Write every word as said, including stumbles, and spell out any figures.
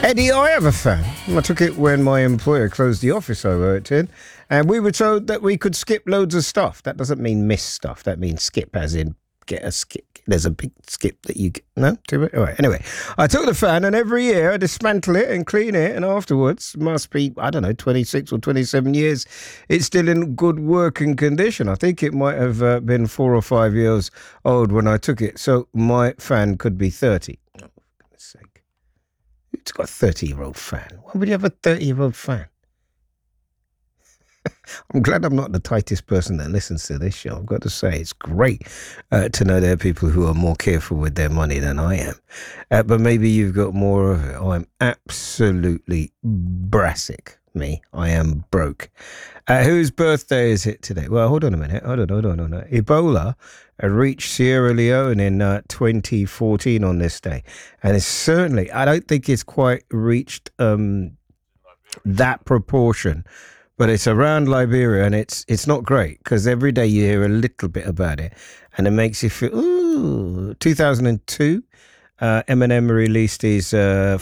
Eddie, I have a fan. I took it when my employer closed the office I worked in, and we were told that we could skip loads of stuff. That doesn't mean miss stuff. That means skip, as in get a skip. There's a big skip that you get. No? Do it? All right. Anyway, I took the fan, and every year I dismantle it and clean it, and afterwards, must be, I don't know, twenty-six or twenty-seven years, it's still in good working condition. I think it might have uh, been four or five years old when I took it, so my fan could be thirty. Oh, for goodness sake. Who's got a thirty-year-old fan? Why would you have a thirty-year-old fan? I'm glad I'm not the tightest person that listens to this show. I've got to say, it's great uh, to know there are people who are more careful with their money than I am. Uh, but maybe you've got more of it. I'm absolutely brassic. Me, I am broke. Uh, whose birthday is it today? Well, hold on a minute. Hold on, hold on, hold on. Ebola uh, reached Sierra Leone in uh, twenty fourteen on this day. And it's certainly, I don't think it's quite reached um, that proportion. But it's around Liberia, and it's it's not great because every day you hear a little bit about it, and it makes you feel, ooh. two thousand two, uh, Eminem released his uh,